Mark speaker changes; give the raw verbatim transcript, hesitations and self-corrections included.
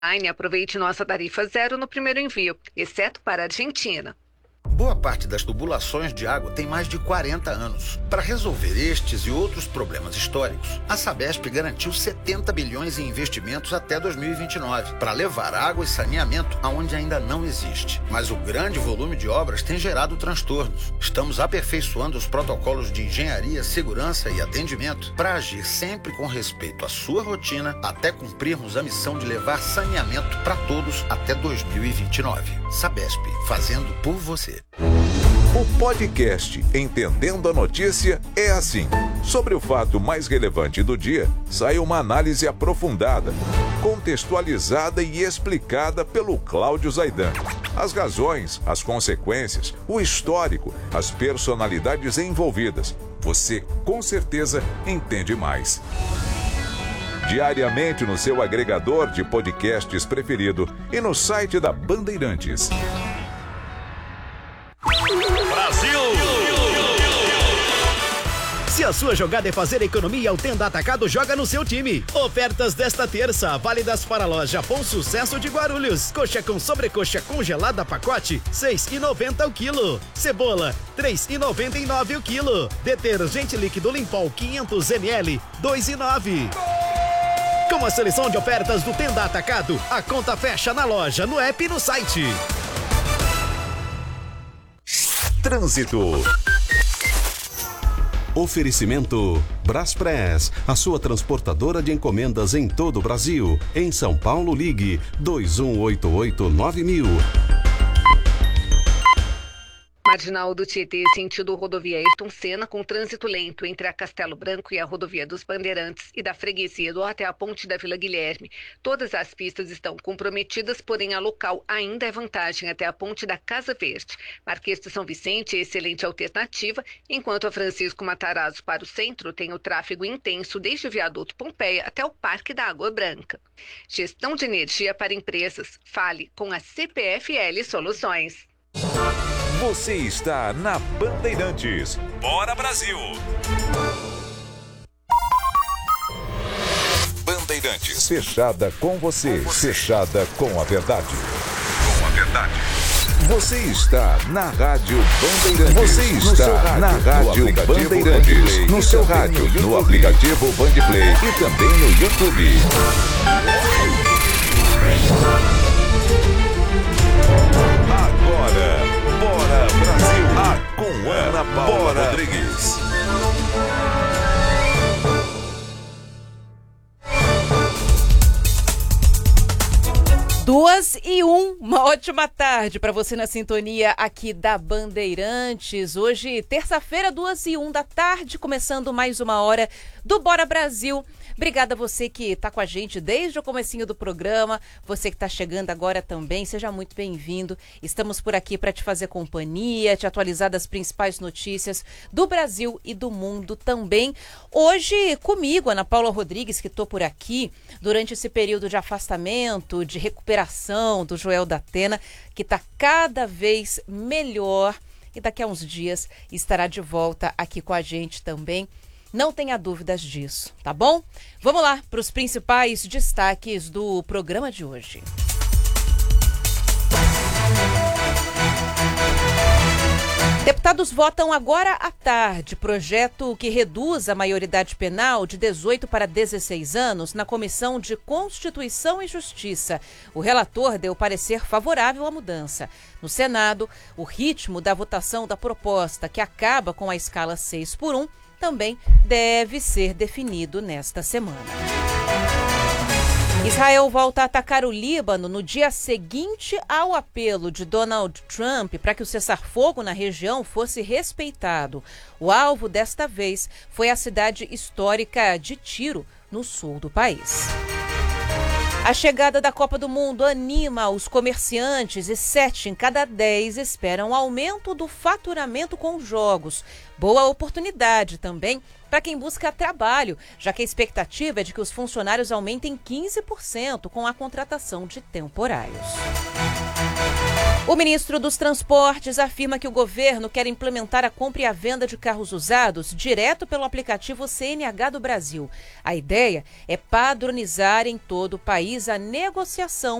Speaker 1: Aproveite nossa tarifa zero no primeiro envio, exceto para a Argentina.
Speaker 2: Boa parte das tubulações de água tem mais de quarenta anos. Para resolver estes e outros problemas históricos, a Sabesp garantiu setenta bilhões em investimentos até dois mil e vinte e nove, para levar água e saneamento aonde ainda não existe. Mas o grande volume de obras tem gerado transtornos. Estamos aperfeiçoando os protocolos de engenharia, segurança e atendimento para agir sempre com respeito à sua rotina até cumprirmos a missão de levar saneamento para todos até dois mil e vinte e nove. Sabesp, fazendo por você.
Speaker 3: O podcast Entendendo a Notícia é assim. Sobre o fato mais relevante do dia, sai uma análise aprofundada, contextualizada e explicada pelo Cláudio Zaidan. As razões, as consequências, o histórico, as personalidades envolvidas. Você, com certeza, entende mais. Diariamente no seu agregador de podcasts preferido e no site da Bandeirantes.
Speaker 4: Brasil! Se a sua jogada é fazer economia, o Tenda Atacado joga no seu time. Ofertas desta terça, válidas para a loja Bom Sucesso de Guarulhos. Coxa com sobrecoxa congelada pacote, seis reais e noventa centavos o quilo. Cebola, três reais e noventa e nove centavos o quilo. Detergente líquido Limpol quinhentos mililitros, dois reais e nove centavos. Com a seleção de ofertas do Tenda Atacado, a conta fecha na loja, no app e no site.
Speaker 3: Trânsito.
Speaker 5: Oferecimento Braspress, a sua transportadora de encomendas em todo o Brasil. Em São Paulo, ligue dois um oito oito nove mil.
Speaker 1: Marginal do Tietê, sentido rodovia Ayrton Senna, com trânsito lento entre a Castelo Branco e a rodovia dos Bandeirantes e da Freguesia do até a ponte da Vila Guilherme. Todas as pistas estão comprometidas, porém a local ainda é vantagem até a ponte da Casa Verde. Marquês de São Vicente, excelente alternativa, enquanto a Francisco Matarazzo para o centro tem o tráfego intenso desde o viaduto Pompeia até o Parque da Água Branca. Gestão de energia para empresas. Fale com a C P F L Soluções.
Speaker 3: Você está na Bandeirantes. Bora, Brasil! Bandeirantes. Fechada com você. com você. Fechada com a verdade. Com a verdade. Você está na Rádio Bandeirantes. Você está rádio, na Rádio Bandeirantes. No seu rádio, no, no aplicativo Bandplay e também no YouTube. Agora, Bora Brasil, ah, com Ana Paula Bora. Rodrigues.
Speaker 6: Duas e um, uma ótima tarde para você na sintonia aqui da Bandeirantes. Hoje, terça-feira, duas e um da tarde, começando mais uma hora do Bora Brasil. Obrigada a você que está com a gente desde o comecinho do programa, você que está chegando agora também, seja muito bem-vindo. Estamos por aqui para te fazer companhia, te atualizar das principais notícias do Brasil e do mundo também. Hoje comigo, Ana Paula Rodrigues, que estou por aqui durante esse período de afastamento, de recuperação do Joel da Atena, que está cada vez melhor e daqui a uns dias estará de volta aqui com a gente também. Não tenha dúvidas disso, tá bom? Vamos lá para os principais destaques do programa de hoje. Deputados votam agora à tarde projeto que reduz a maioridade penal de dezoito para dezesseis anos na Comissão de Constituição e Justiça. O relator deu parecer favorável à mudança. No Senado, o ritmo da votação da proposta, que acaba com a escala seis por um, também deve ser definido nesta semana. Israel volta a atacar o Líbano no dia seguinte ao apelo de Donald Trump para que o cessar-fogo na região fosse respeitado. O alvo desta vez foi a cidade histórica de Tiro, no sul do país. A chegada da Copa do Mundo anima os comerciantes e sete em cada dez esperam aumento do faturamento com jogos. Boa oportunidade também para quem busca trabalho, já que a expectativa é de que os funcionários aumentem quinze por cento com a contratação de temporários. O ministro dos Transportes afirma que o governo quer implementar a compra e a venda de carros usados direto pelo aplicativo C N H do Brasil. A ideia é padronizar em todo o país a negociação